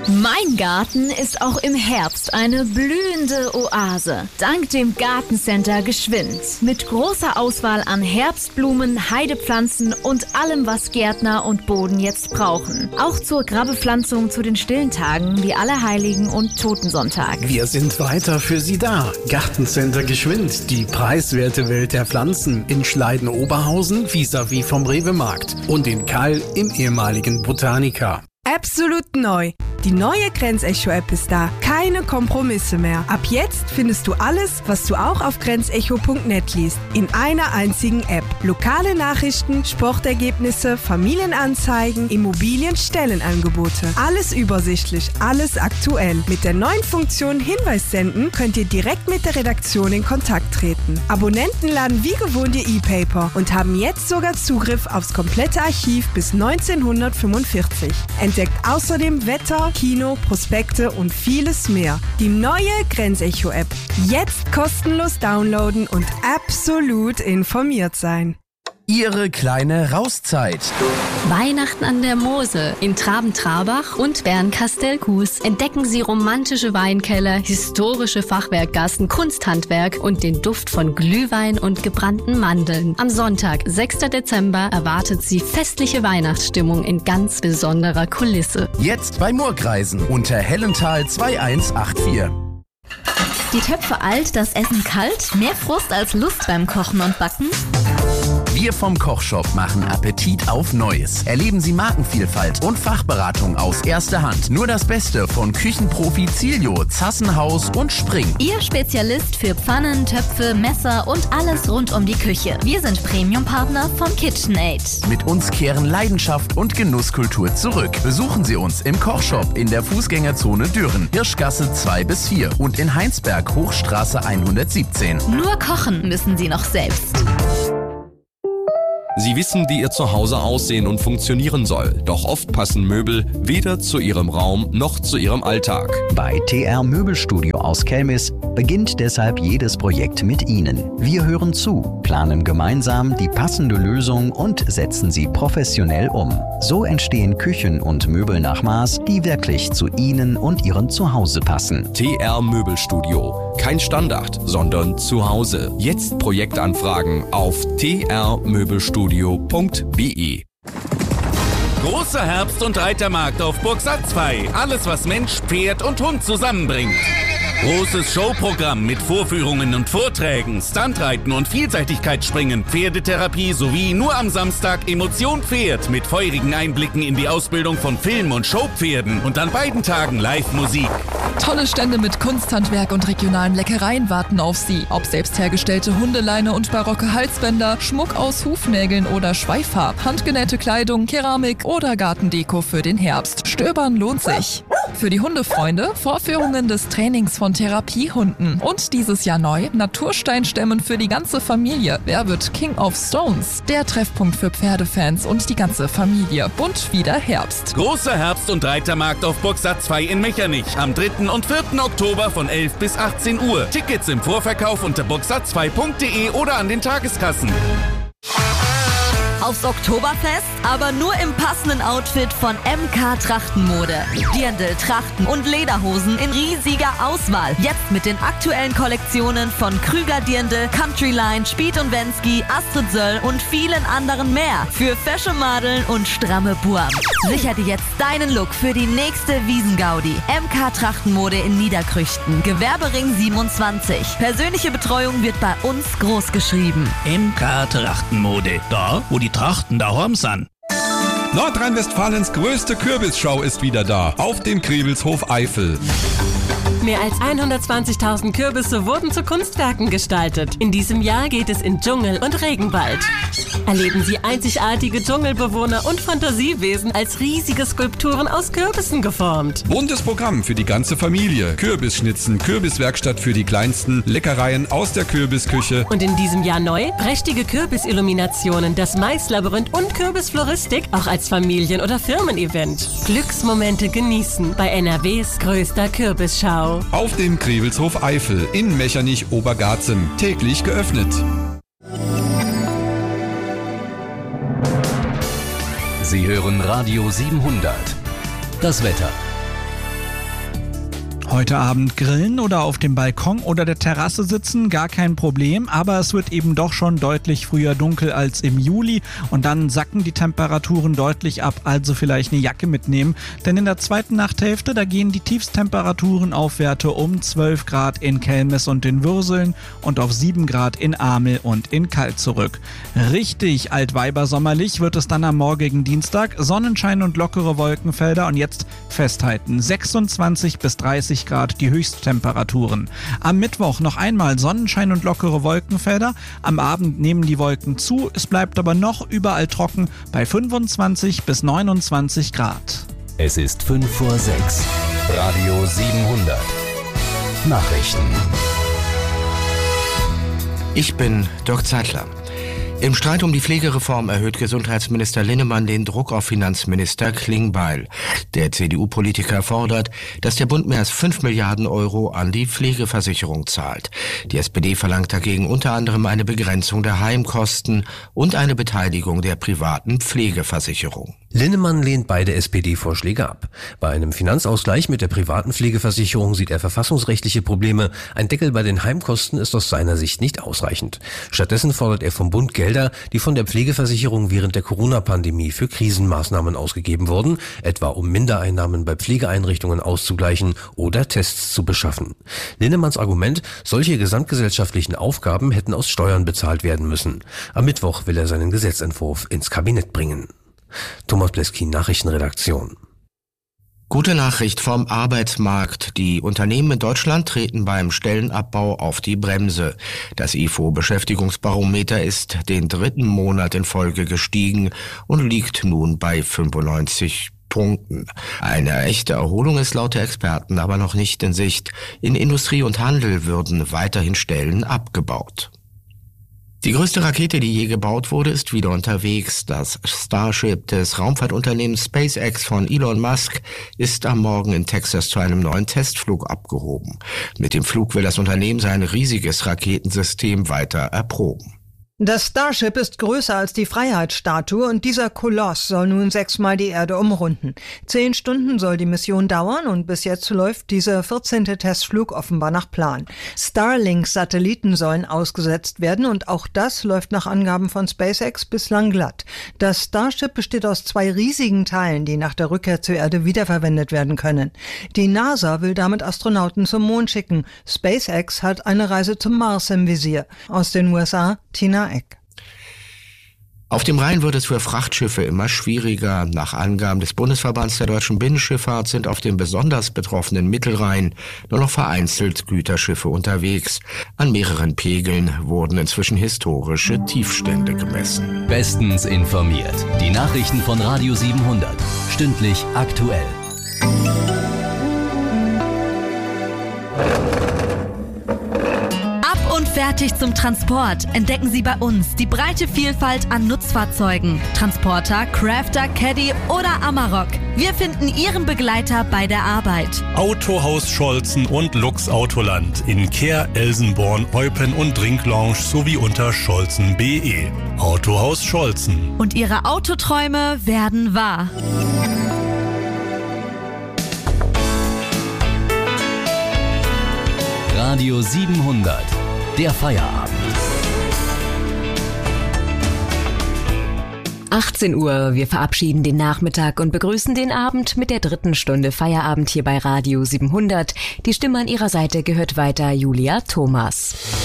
Mein Garten ist auch im Herbst eine blühende Oase. Dank dem Gartencenter Geschwind. Mit großer Auswahl an Herbstblumen, Heidepflanzen und allem, was Gärtner und Boden jetzt brauchen. Auch zur Grabbepflanzung zu den stillen Tagen wie Allerheiligen und Totensonntag. Wir sind weiter für Sie da. Gartencenter Geschwind, die preiswerte Welt der Pflanzen in Schleiden-Oberhausen vis-à-vis vom Rewe-Markt und in Kall im ehemaligen Botanica. Absolut neu. Die neue Grenzecho-App ist da. Keine Kompromisse mehr. Ab jetzt findest du alles, was du auch auf grenzecho.net liest. In einer einzigen App. Lokale Nachrichten, Sportergebnisse, Familienanzeigen, Immobilienstellenangebote. Alles übersichtlich, alles aktuell. Mit der neuen Funktion Hinweis senden könnt ihr direkt mit der Redaktion in Kontakt treten. Abonnenten laden wie gewohnt ihr E-Paper und haben jetzt sogar Zugriff aufs komplette Archiv bis 1945. Entdeckt außerdem Wetter, Kino, Prospekte und vieles mehr. Die neue Grenzecho-App. Jetzt kostenlos downloaden und absolut informiert sein. Ihre kleine Rauszeit. Weihnachten an der Mosel in Traben-Trabach und Bernkastel-Kues entdecken Sie romantische Weinkeller, historische Fachwerkgassen, Kunsthandwerk und den Duft von Glühwein und gebrannten Mandeln. Am Sonntag, 6. Dezember, erwartet Sie festliche Weihnachtsstimmung in ganz besonderer Kulisse. Jetzt bei Murgreisen unter Hellenthal 2184. Die Töpfe alt, das Essen kalt? Mehr Frust als Lust beim Kochen und Backen? Wir vom Kochshop machen Appetit auf Neues. Erleben Sie Markenvielfalt und Fachberatung aus erster Hand. Nur das Beste von Küchenprofi Zilio, Zassenhaus und Spring. Ihr Spezialist für Pfannen, Töpfe, Messer und alles rund um die Küche. Wir sind Premium-Partner von KitchenAid. Mit uns kehren Leidenschaft und Genusskultur zurück. Besuchen Sie uns im Kochshop in der Fußgängerzone Düren, Hirschgasse 2-4 und in Heinsberg, Hochstraße 117. Nur kochen müssen Sie noch selbst. Sie wissen, wie Ihr Zuhause aussehen und funktionieren soll. Doch oft passen Möbel weder zu Ihrem Raum noch zu Ihrem Alltag. Bei TR Möbelstudio aus Kelmis beginnt deshalb jedes Projekt mit Ihnen. Wir hören zu, planen gemeinsam die passende Lösung und setzen sie professionell um. So entstehen Küchen und Möbel nach Maß, die wirklich zu Ihnen und Ihrem Zuhause passen. TR Möbelstudio. Kein Standard, sondern Zuhause. Jetzt Projektanfragen auf trmöbelstudio.de. Großer Herbst- und Reitermarkt auf Burg Satzfey. Alles, was Mensch, Pferd und Hund zusammenbringt. Großes Showprogramm mit Vorführungen und Vorträgen, Stuntreiten und Vielseitigkeitsspringen, Pferdetherapie sowie nur am Samstag Emotion Pferd mit feurigen Einblicken in die Ausbildung von Film- und Showpferden und an beiden Tagen Live-Musik. Tolle Stände mit Kunsthandwerk und regionalen Leckereien warten auf Sie. Ob selbst hergestellte Hundeleine und barocke Halsbänder, Schmuck aus Hufnägeln oder Schweiffarb, handgenähte Kleidung, Keramik oder Gartendeko für den Herbst. Stöbern lohnt sich. Für die Hundefreunde Vorführungen des Trainings von Therapiehunden. Und dieses Jahr neu Natursteinstämmen für die ganze Familie. Wer wird King of Stones? Der Treffpunkt für Pferdefans und die ganze Familie. Bunt wieder Herbst. Großer Herbst- und Reitermarkt auf Burg Satzfey in Mechernich am 3. und 4. Oktober von 11 bis 18 Uhr. Tickets im Vorverkauf unter burgsatzfey.de oder an den Tageskassen. Aufs Oktoberfest, aber nur im passenden Outfit von MK Trachtenmode. Dirndl, Trachten und Lederhosen in riesiger Auswahl. Jetzt mit den aktuellen Kollektionen von Krüger Dirndl, Countryline, Spieth und Wensky, Astrid Söll und vielen anderen mehr. Für fesche Madeln und stramme Burm. Sicher dir jetzt deinen Look für die nächste Wiesengaudi. MK Trachtenmode in Niederkrüchten. Gewerbering 27. Persönliche Betreuung wird bei uns groß geschrieben. MK Trachtenmode. Da, wo die Trachten daheim sind. Nordrhein-Westfalens größte Kürbisschau ist wieder da, auf dem Kriebelshof Eifel. Mehr als 120.000 Kürbisse wurden zu Kunstwerken gestaltet. In diesem Jahr geht es in Dschungel und Regenwald. Erleben Sie einzigartige Dschungelbewohner und Fantasiewesen als riesige Skulpturen aus Kürbissen geformt. Buntes Programm für die ganze Familie. Kürbisschnitzen, Kürbiswerkstatt für die Kleinsten, Leckereien aus der Kürbisküche. Und in diesem Jahr neu prächtige Kürbisilluminationen, das Maislabyrinth und Kürbisfloristik, auch als Familien- oder Firmen-Event. Glücksmomente genießen bei NRWs größter Kürbisschau. Auf dem Kriebelshof Eifel in Mechernich-Obergarzem. Täglich geöffnet. Sie hören Radio 700. Das Wetter. Heute Abend grillen oder auf dem Balkon oder der Terrasse sitzen, gar kein Problem, aber es wird eben doch schon deutlich früher dunkel als im Juli und dann sacken die Temperaturen deutlich ab, also vielleicht eine Jacke mitnehmen, denn in der zweiten Nachthälfte, da gehen die Tiefstemperaturen auf Werte um 12 Grad in Kelmis und in Würseln und auf 7 Grad in Amel und in Kalt zurück. Richtig altweibersommerlich wird es dann am morgigen Dienstag, Sonnenschein und lockere Wolkenfelder und jetzt festhalten, 26 bis 30 Grad die Höchsttemperaturen. Am Mittwoch noch einmal Sonnenschein und lockere Wolkenfelder. Am Abend nehmen die Wolken zu, es bleibt aber noch überall trocken bei 25 bis 29 Grad. Es ist 5 vor 6. Radio 700. Nachrichten. Ich bin Dirk Zeitler. Im Streit um die Pflegereform erhöht Gesundheitsminister Linnemann den Druck auf Finanzminister Klingbeil. Der CDU-Politiker fordert, dass der Bund mehr als 5 Milliarden Euro an die Pflegeversicherung zahlt. Die SPD verlangt dagegen unter anderem eine Begrenzung der Heimkosten und eine Beteiligung der privaten Pflegeversicherung. Linnemann lehnt beide SPD-Vorschläge ab. Bei einem Finanzausgleich mit der privaten Pflegeversicherung sieht er verfassungsrechtliche Probleme. Ein Deckel bei den Heimkosten ist aus seiner Sicht nicht ausreichend. Stattdessen fordert er vom Bund Gelder, die von der Pflegeversicherung während der Corona-Pandemie für Krisenmaßnahmen ausgegeben wurden, etwa um Mindereinnahmen bei Pflegeeinrichtungen auszugleichen oder Tests zu beschaffen. Linnemanns Argument, solche gesamtgesellschaftlichen Aufgaben hätten aus Steuern bezahlt werden müssen. Am Mittwoch will er seinen Gesetzentwurf ins Kabinett bringen. Thomas Bleskin, Nachrichtenredaktion. Gute Nachricht vom Arbeitsmarkt. Die Unternehmen in Deutschland treten beim Stellenabbau auf die Bremse. Das IFO-Beschäftigungsbarometer ist den 3. Monat in Folge gestiegen und liegt nun bei 95 Punkten. Eine echte Erholung ist laut der Experten aber noch nicht in Sicht. In Industrie und Handel würden weiterhin Stellen abgebaut. Die größte Rakete, die je gebaut wurde, ist wieder unterwegs. Das Starship des Raumfahrtunternehmens SpaceX von Elon Musk ist am Morgen in Texas zu einem neuen Testflug abgehoben. Mit dem Flug will das Unternehmen sein riesiges Raketensystem weiter erproben. Das Starship ist größer als die Freiheitsstatue und dieser Koloss soll nun 6-mal die Erde umrunden. 10 Stunden soll die Mission dauern und bis jetzt läuft dieser 14. Testflug offenbar nach Plan. Starlink-Satelliten sollen ausgesetzt werden und auch das läuft nach Angaben von SpaceX bislang glatt. Das Starship besteht aus 2 riesigen Teilen, die nach der Rückkehr zur Erde wiederverwendet werden können. Die NASA will damit Astronauten zum Mond schicken. SpaceX hat eine Reise zum Mars im Visier. Aus den USA, Tina Eck. Auf dem Rhein wird es für Frachtschiffe immer schwieriger. Nach Angaben des Bundesverbands der deutschen Binnenschifffahrt sind auf dem besonders betroffenen Mittelrhein nur noch vereinzelt Güterschiffe unterwegs. An mehreren Pegeln wurden inzwischen historische Tiefstände gemessen. Bestens informiert. Die Nachrichten von Radio 700. Stündlich aktuell. Fertig zum Transport. Entdecken Sie bei uns die breite Vielfalt an Nutzfahrzeugen. Transporter, Crafter, Caddy oder Amarok. Wir finden Ihren Begleiter bei der Arbeit. Autohaus Scholzen und Lux Autoland in Kehr, Elsenborn, Eupen und Drinklounge sowie unter scholzen.de. Autohaus Scholzen. Und Ihre Autoträume werden wahr. Radio 700. Der Feierabend. 18 Uhr, wir verabschieden den Nachmittag und begrüßen den Abend mit der 3. Stunde Feierabend hier bei Radio 700. Die Stimme an Ihrer Seite gehört weiter Julia Thomas.